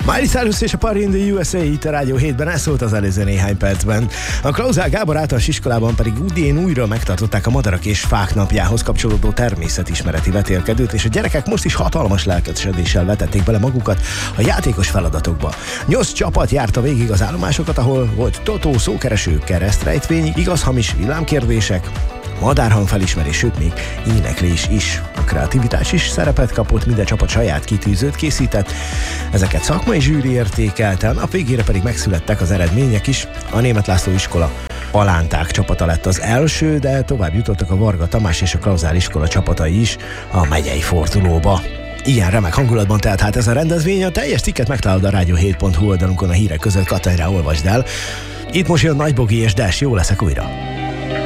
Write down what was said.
Miley Cyrus és a Party in the USA itt a Rádió 7-ben, ez szólt az előző néhány percben. A Klauzál Gábor általános iskolában pedig idén újra megtartották a Madarak és Fák napjához kapcsolódó természetismereti vetélkedőt, és a gyerekek most is hatalmas lelkesedéssel vetették bele magukat a játékos feladatokba. 8 csapat járta végig az állomásokat, ahol volt totó, szókereső, keresztrejtvény, igaz-hamis villámkérdések, madárhang felismerés, sőt még éneklés is. A kreativitás is szerepet kapott, minden csapat saját kitűzőt készített. Ezeket szakmai zsűri értékelte, a nap végére pedig megszülettek az eredmények is. A Németh László iskola Palánták csapata lett az első, de tovább jutottak a Varga Tamás és a Klauzál iskola csapatai is a megyei fordulóba. Ilyen remek hangulatban telt hát ez a rendezvény. A teljes cikket megtalálod a radio7.hu oldalunkon a hírek között, kattanj rá, olvasd el. Itt most jön Nagy Bogi és Des, jó leszek újra.